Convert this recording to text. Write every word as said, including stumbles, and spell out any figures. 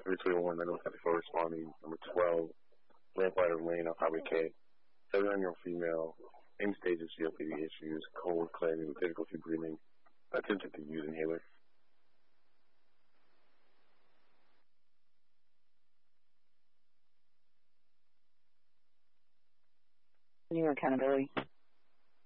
three twenty-one, nine oh seven four responding. Number twelve, Lamplighter Lane off Highway K. seven-year-old female, end stages C O P D issues, cold, clammy, with difficulty breathing, attempted to use inhaler. New accountability.